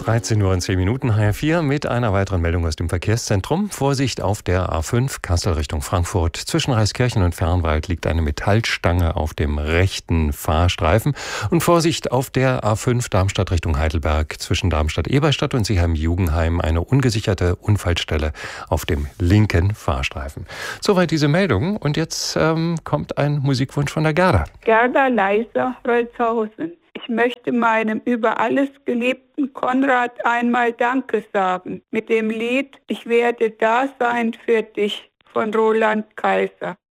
13 Uhr und 10 Minuten, HR4 mit einer weiteren Meldung aus dem Verkehrszentrum. Vorsicht auf der A5 Kassel Richtung Frankfurt. Zwischen Reiskirchen und Fernwald liegt eine Metallstange auf dem rechten Fahrstreifen. Und Vorsicht auf der A5 Darmstadt Richtung Heidelberg. Zwischen Darmstadt-Eberstadt und Seeheim-Jugenheim eine ungesicherte Unfallstelle auf dem linken Fahrstreifen. Soweit diese Meldung. Und jetzt kommt ein Musikwunsch von der Gerda. Gerda Leiser, Holzhausen. Ich möchte meinem über alles geliebten Konrad einmal Danke sagen mit dem Lied Ich werde da sein für dich von Roland Kaiser.